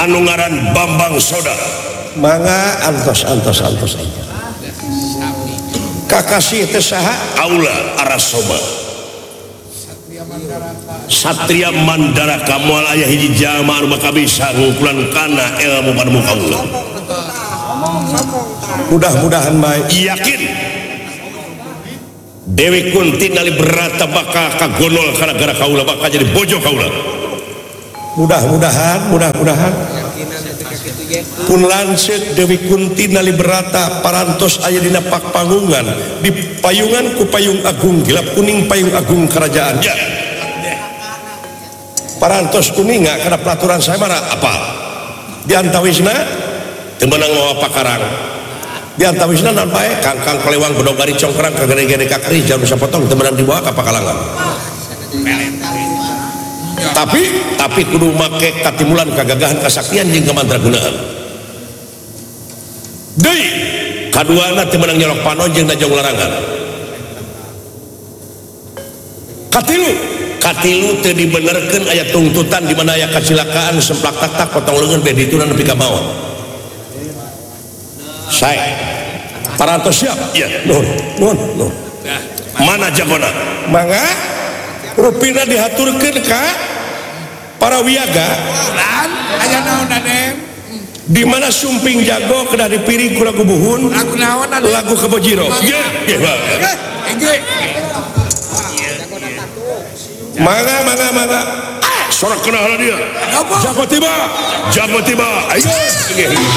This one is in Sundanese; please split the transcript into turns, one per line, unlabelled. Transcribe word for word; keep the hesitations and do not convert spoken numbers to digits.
anungaran Bambang Soda
mangga antos antos antos aja kakasih teh saha
Aula Arasoba Satria Mandara Kamual aya hiji jalma anu bakal bisa ngukulan kana ilmu pada muka Allah
mudah-mudahan baik
yakin Dewi Kunti nali berata bakal kagonol kana gara kaula bakal jadi bojo kaula
mudah-mudahan mudah-mudahan pun lanceuk Dewi Kunti nali berata parantos aya dina pakpangungan di payungan ku payung agung gilap kuning payung agung kerajaan
ya
parantos kuning nggak karena peraturan saya marah
apa
diantawisna
temenang mawa pakarang
diantawisna nan bae
kangkang kelewang bedogari congkrang kagede-gede kakri jangan bisa potong temenang dibawa ka pakalangan tapi tapi kudu make katimulan kagagahan kasaktian jeung kamandragunaan deui kaduana temenang nyolok panon jeung najong larangan katilu katilu teu dibenerkeun aya tuntutan di mana aya kecelakaan semplak tak-tak potong leungeun be ditunan nepi ka maot sae parantos siap ya
nuhun nuhun nuhun
mana jagona
mangga rupina dihaturkeun ka para wiaga
lan aya naon Raden
di mana sumping jago kedah dipiring ku lagu buhun
lagu naon
lagu kabojiro
ya ya
engge
mangga mangga mangga
sorak kenal dia
apa
jago tiba
jago tiba ayo